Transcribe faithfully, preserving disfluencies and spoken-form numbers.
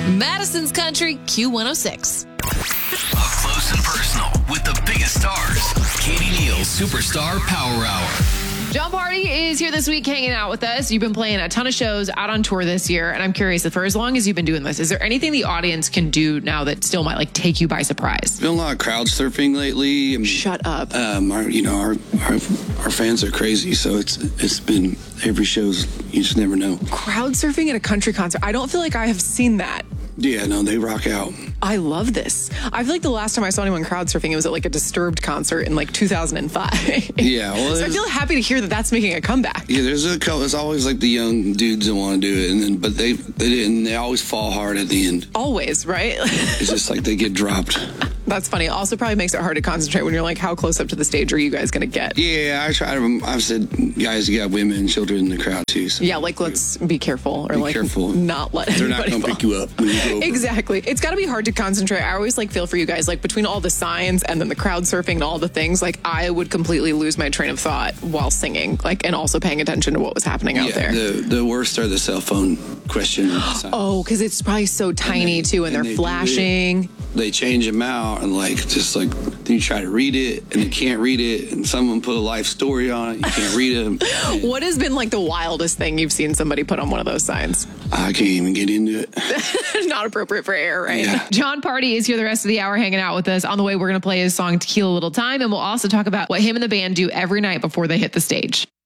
Madison's Country Q one oh six. Up close and personal with the biggest stars. Katie Neal's Superstar Power Hour. Jon Pardi is here this week hanging out with us. You've been playing a ton of shows out on tour this year, and I'm curious, for as long as you've been doing this, is there anything the audience can do now that still might like take you by surprise? Been a lot of crowd surfing lately. I mean, Shut up. Um, our, you know, our, our our fans are crazy, so it's it's been every show's, you just never know. Crowd surfing at a country concert. I don't feel like I have seen that. Yeah, no, they rock out. I love this. I feel like the last time I saw anyone crowd surfing, it was at like a Disturbed concert in like two thousand five. Yeah, well, so I feel happy to hear that that's making a comeback. Yeah, there's a couple. It's always like the young dudes that want to do it, and then but they they didn't. They always fall hard at the end. Always, right? It's just like they get dropped. That's funny. Also, probably makes it hard to concentrate when you're like, how close up to the stage are you guys going to get? Yeah, I try to. I've said, guys, you got women and children in the crowd too. So yeah, like let's be careful or be like careful. not let They're not anybody going to fall. pick you up when you go over. Exactly. It's got to be hard to concentrate. I always like feel for you guys, like between all the signs and then the crowd surfing and all the things, like I would completely lose my train of thought while singing, like, and also paying attention to what was happening out Yeah, there. the the worst are the cell phone question. Oh, because it's probably so tiny And they- too, and, and they're they do flashing. it. They change them out and like just like then you try to read it and you can't read it, and someone put a life story on it, you can't read it. What has been like the wildest thing you've seen somebody put on one of those signs? I can't even get into it. Not appropriate for air, right? Yeah. Jon Pardi is here the rest of the hour hanging out with us. On the way, we're going to play his song Tequila Little Time, and we'll also talk about what him and the band do every night before they hit the stage.